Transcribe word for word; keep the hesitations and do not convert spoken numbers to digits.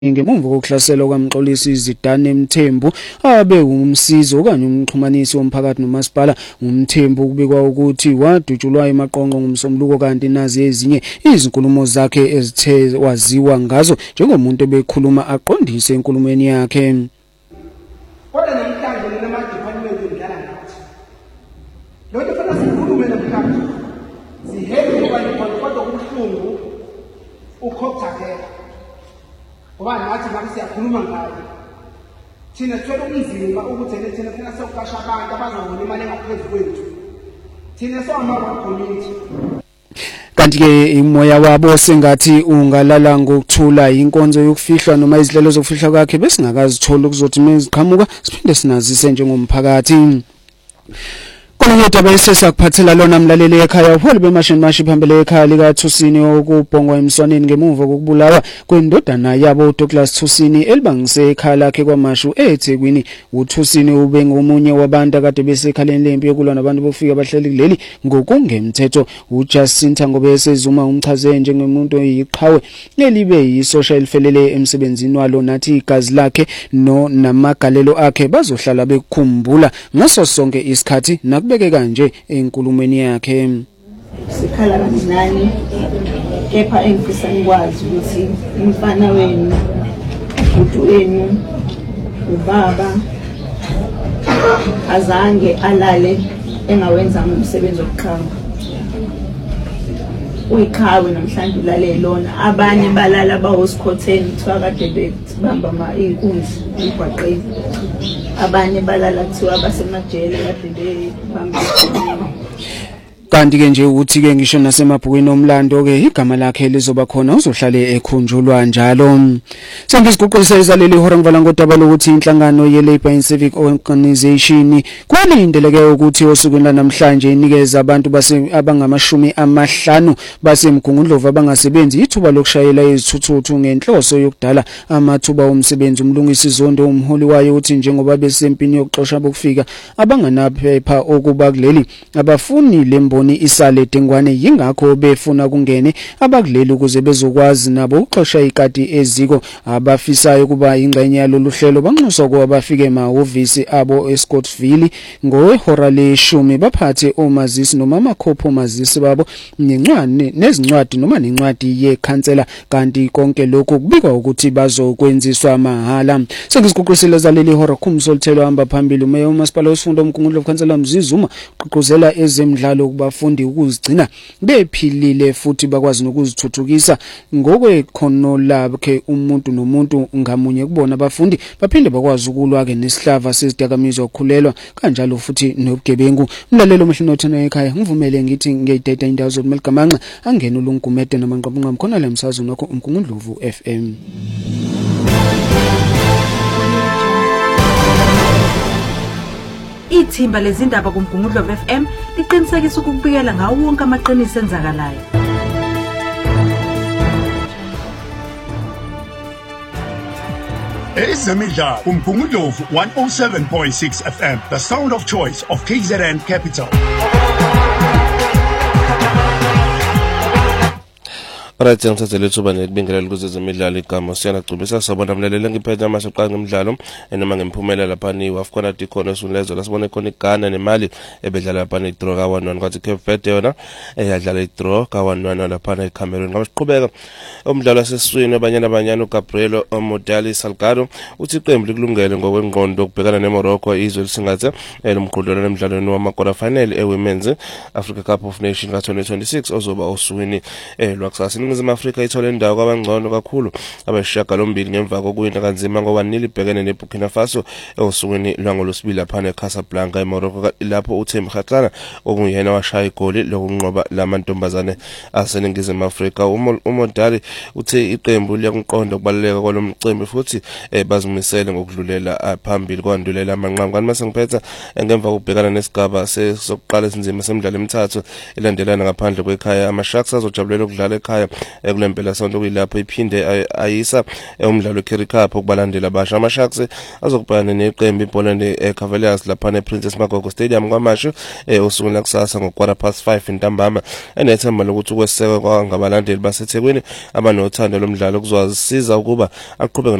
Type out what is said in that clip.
Ngemuva kokuhlaselwa kwaMxolisi Zidane Mthembu abe umsizi okanye umxhumanisi womphakathi nomasipala uMthembu kubikwa ukuthi wadutshulwa emaqonqo ngomsombuluko kanti nazi ezinye izinkulumo zakhe ezithe waziwa ngazo njengomuntu ebekhuluma aqondise enkulumweni yakhe. Kodwa namhlanje nama department endlala ngathi lo nto fana sikhulume namhlanje sihebe kwaye kodwa kubuhlungu ukhokuthathela ngoba nathi ngabe siyakhuluma ngayo thina sithola ubunzima ukuthi thina thina sokuqasha abantu abazobona imali engaphezulu kwethu thina sowama community. Kanti ke imoya wabo sengathi ungalala ngokuthula inkonzo yokufihlwa noma izilelo zokufihlwa kwakhe besingakazithola ukuzothi meziqhamuka siphinde sinazise njengomphakathi. Kona indaba esesakuphathela lona mlaleli ekhaya upholi bemashini mashi phambili ekhaya lika Thusini okubhongwa emswaneni ngemuva kokubulawa kwendodana yabo Douglas Thusini elibangise ekhaya lakhe kwaMashu eThekwini. uThusini ube ngomunye wabantu akade besekhaleni lempi yokulwa nabantu bofika bahleli kuleli ngokungemthetho. uJacinta ngobe esezuma umchaze njengomuntu oyiqhawe elibe yisosha elifelele emsebenzini walo nathi igazi lakhe no namagalelo akhe bazohlala bekukhumbula ngaso sonke isikhathi naku beke kanje enkulumweni yakhe. Sikhala kancane kepha engifisa ngikwazi ukuthi umfana wenu umuntu wenu ubaba azange alale engawenza umsebenzi wokukhamba uyiqhawe namhlanje ulale lona abanye balala bahosikhotheni kuthiwa kade bebamba ama inkunzi emgwaqeni abanye balala kuthiwa basemajele kade bebamba. Kanti ke nje uthi ke ngisho nasemabhukwini omlando ke igama lakhe lizoba khona uzohlale ekhunjulwa njalo. Sengiziguqulisa izaleli ihora ngivala ngodaba lokuthi inhlangano ye Labour and Civic Organisation kwalindeleke ukuthi osukwini lanamhlanje inikeza abantu base abangamashumi amahlanu basemgungundlovu abangasebenzi ithuba lokushayela izithuthuthu ngenhloso yokudala amathuba omsebenzi. Umlungisi Zondo umholi wayo uthi njengoba besempini yokuxosha bokufika abanganaphepha okuba kuleli abafuni lembo ni isale dengwane yingakho befuna kungene abakuleli ukuze bezokwazi nabo uxosha ikati eziko abafisayo kuba ingxenye yalolu hlelo banxuswa kuba bafike emahhovisi abo eScottsville ngehora leshumi baphathe omazisi noma amakhophi omazisi babo nencwadi nezincwadi noma nencwadi yekhansela kanti konke lokho kubikwa ukuthi bazokwenziswa mahala. Sengiziguqusile zaleli ihora khumsolithelo hamba phambili umeya umasipala wesifunda omkhungundlovu khansela Mzizuma uqhuquzela ezemidlalo kuba fundi ukuzigcina bephilile futhi bakwazi nokuzithuthukisa ngokwekhono lakhe umuntu nomuntu ngamunye kubona abafundi baphinde bakwazi ukulwa ke nesihlava sezidakamizwa ukukhulelwa kanjalo futhi nobugebengu. Umlalelo omhlinothana ekhaya ngivumele ngithi ngiyideda indawo zoMelgamanxa angena uLungumede namanqabunqamu khona la emsazweni wakho uMkhungundlovu F M. Ithimba lezindaba kuMkhungundlovu F M liqinisekisa ukubikela ngawo wonke amaqiniso enzakalayo. Ezemidlalo kuMkhungundlovu one oh seven point six F M, the sound of choice of K Z N Capital. Right, ngithathe lethuba nekubingelela kuze zemidlalo igama siyana gcubisa sabona mlalele ngiphethe amashoqa ngemidlalo enoma ngempumela lapha ni wafukona dikhono sunlezo lasibone khona iGhana nemali ebedlala lapha ni draw ka one one kwathi Cape Verde yona eyadlala idraw ka one one lapha eCameroon. Ngabasiqhubeka umdlalo wasesiswini abanyana abanyana uGabriel Modali Salgado uthi iqembu likulungele ngokwengqondo ukubhekana neMorocco izwe lisingathe elomqhudelwano emidlalweni wama-quarter final eWomen's Africa Cup of Nations ka twenty twenty-six ozoba osukwini elwakusasa. Iningizimu Afrika ithole indawo kwabangcono kakhulu abashiyagalombili ngemva kokuwina kanzima ngoba nili bhekene neBurkina Faso osukwini lwangolosibili lapha eCasablanca eMorocco lapho uThembi Kgatlana okuyena washaya igoli lokunqoba lamantombazane aseningizimu Afrika. uModali uthe iqembu liyakuqonda ukubaluleka kwalomcimbi futhi bazimisele ngokudlulela phambili kwandulela amanqamu. Kanti mase ngiphetha ngemva kokubhekana nesigaba sokuqala esinzima semidlalo emithathu elandelana ngaphandle kwekhaya ama-Sharks azojabulela ukudlala ekhaya eh, kule mpela sonto kuyilapho iphinde ay- ayisa eh, umdlalo we-Currie Cup ukubalandela abasha. Ama-Sharks azokubhekana neqembu iBoland eh, Cavaliers lapha ne-Princess Magogo Stadium kwaMashu eh, usuku lakusasa ngo-quarter past five ntambama. Enethemba lokuthi ukwesekwa ngabalandeli baseThekwini abanothando lomdlalo kuzowasiza ukuba aqhubeke